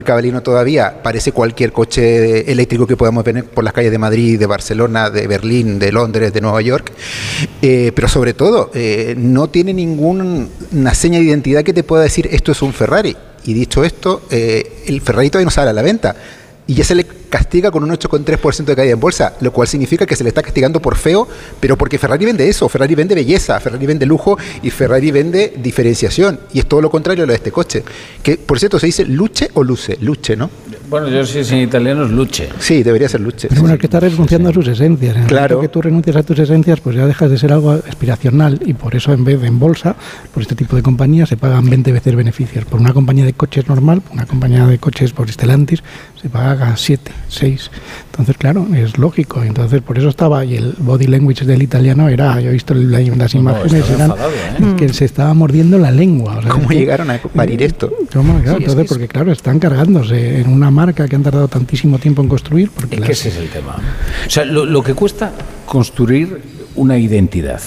Cabalino todavía parece cualquier coche eléctrico que podamos ver por las calles de Madrid, de Barcelona, de Berlín, de Londres, de Nueva York, pero sobre todo no tiene ninguna seña de identidad que te pueda decir esto es un Ferrari. Y dicho esto, el Ferrari todavía no sale a la venta y ya se le castiga con un 8,3% de caída en bolsa, lo cual significa que se le está castigando por feo, pero porque Ferrari vende eso, Ferrari vende belleza, Ferrari vende lujo y Ferrari vende diferenciación, y es todo lo contrario a lo de este coche, que por cierto se dice Luce o Luce, Luce, ¿no? Bueno, yo si es en italiano es Luce. Sí, debería ser Luce. Pero bueno, es que está renunciando a sus esencias. En el momento que tú renuncias a tus esencias, pues ya dejas de ser algo aspiracional, y por eso en vez de en bolsa, por este tipo de compañías se pagan 20 veces beneficios. Por una compañía de coches normal, por una compañía de coches por Stellantis, se paga 7, 6. Entonces, claro, es lógico. Entonces, por eso estaba, y el body language del italiano era, yo he visto las imágenes, eran que se estaba mordiendo la lengua. O sea, ¿cómo llegaron a parir esto? Claro, entonces, porque claro, están cargándose en una marca que han tardado tantísimo tiempo en construir. Porque es que ese es el tema. O sea, lo que cuesta construir una identidad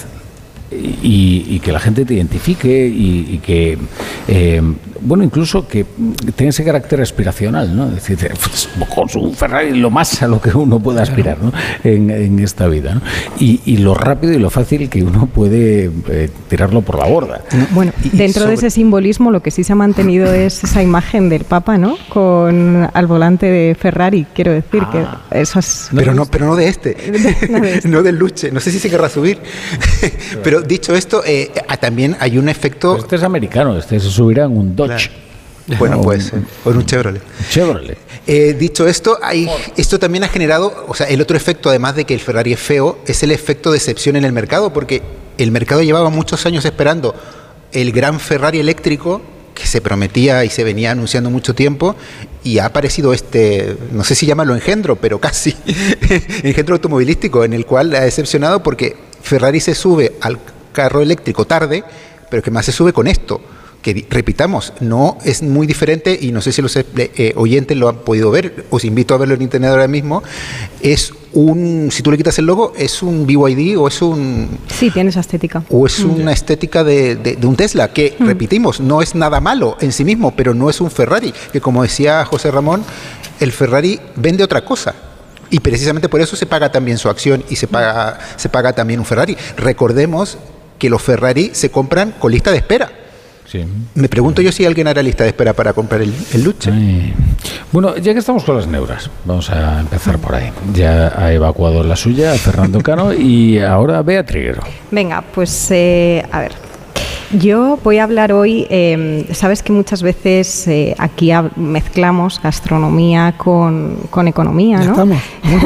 y que la gente te identifique y que, bueno, incluso que tenga ese carácter aspiracional, ¿no? Es decir, pues, con un Ferrari lo más a lo que uno puede aspirar, ¿no? en esta vida, ¿no? Y lo rápido y lo fácil que uno puede tirarlo por la borda. Bueno, dentro de ese simbolismo lo que sí se ha mantenido es esa imagen del Papa, ¿no? Con al volante de Ferrari, quiero decir que eso es... Pero no de este, no del Luce, no sé si se querrá subir, pero dicho esto, también hay un efecto... Pero este es americano, este se subirá en un Dodge. Claro. Bueno, pues, o en un Chevrolet. Dicho esto, esto también ha generado, o sea, el otro efecto, además de que el Ferrari es feo, es el efecto de decepción en el mercado, porque el mercado llevaba muchos años esperando el gran Ferrari eléctrico que se prometía y se venía anunciando mucho tiempo, y ha aparecido no sé si llamarlo engendro, pero casi engendro automovilístico, en el cual ha decepcionado porque Ferrari se sube al carro eléctrico tarde, pero que más se sube con esto, que repitamos, no es muy diferente, y no sé si los oyentes lo han podido ver, os invito a verlo en internet ahora mismo. Es si tú le quitas el logo, es un BYD o es un... Sí, tiene esa estética. O es una estética de un Tesla, que, repetimos, no es nada malo en sí mismo, pero no es un Ferrari, que como decía José Ramón, el Ferrari vende otra cosa. Y precisamente por eso se paga también su acción y se paga también un Ferrari. Recordemos que los Ferrari se compran con lista de espera. Sí. Me pregunto yo si alguien hará lista de espera para comprar el Luce. Bueno, ya que estamos con las neuras, vamos a empezar por ahí. Ya ha evacuado la suya Fernando Cano y ahora Bea Triguero. Venga, pues a ver. Yo voy a hablar hoy, sabes que muchas veces aquí mezclamos gastronomía con economía, ¿no? Estamos.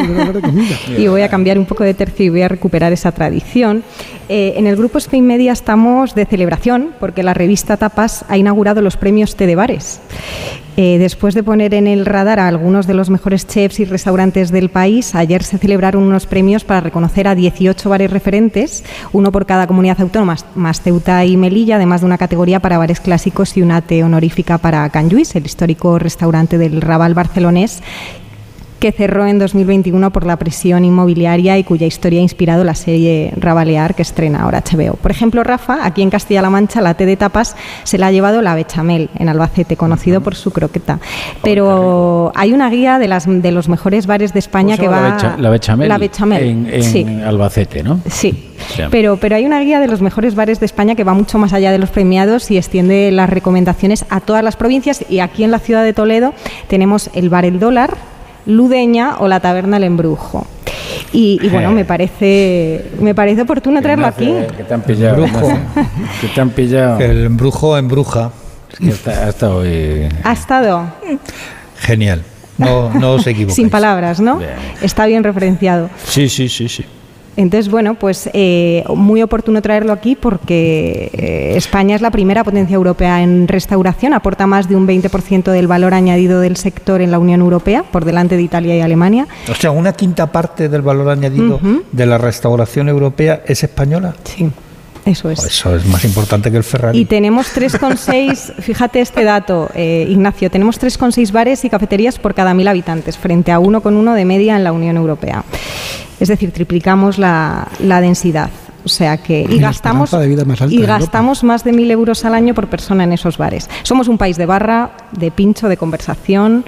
Y voy a cambiar un poco de tercio y voy a recuperar esa tradición. En el grupo Spain Media estamos de celebración porque la revista Tapas ha inaugurado los premios Té de Bares. Después de poner en el radar a algunos de los mejores chefs y restaurantes del país, ayer se celebraron unos premios para reconocer a 18 bares referentes, uno por cada comunidad autónoma, más Ceuta y Melilla, además de una categoría para bares clásicos y una Té honorífica para Can Lluís, el histórico restaurante del Raval barcelonés, que cerró en 2021 por la presión inmobiliaria y cuya historia ha inspirado la serie Rabalear que estrena ahora HBO. Por ejemplo, Rafa, aquí en Castilla-La Mancha, la Té de tapas se la ha llevado la Bechamel, en Albacete, conocido por su croqueta. Pero hay una guía de los mejores bares de España que va... La Bechamel en sí. Albacete, ¿no? Sí. Pero hay una guía de los mejores bares de España que va mucho más allá de los premiados y extiende las recomendaciones a todas las provincias. Y aquí en la ciudad de Toledo tenemos el Bar El Dólar, Ludeña o la Taberna El Embrujo. Y bueno, me parece oportuno traerlo aquí. Que te han pillado. Que te han pillado. El embrujo embruja. Es que ha estado hoy... ¿Ha estado? Genial. No os equivocáis. Sin palabras, ¿no? Bien. Está bien referenciado. Sí. Entonces, bueno, pues muy oportuno traerlo aquí porque España es la primera potencia europea en restauración, aporta más de un 20% del valor añadido del sector en la Unión Europea, por delante de Italia y Alemania. O sea, una quinta parte del valor añadido de la restauración europea es española. Sí. Eso es. Eso es más importante que el Ferrari. Y tenemos 3,6, fíjate este dato, Ignacio, tenemos 3,6 bares y cafeterías por cada 1.000 habitantes, frente a 1,1 de media en la Unión Europea. Es decir, triplicamos la densidad. O sea que y gastamos más de 1.000 euros al año por persona en esos bares. Somos un país de barra, de pincho, de conversación,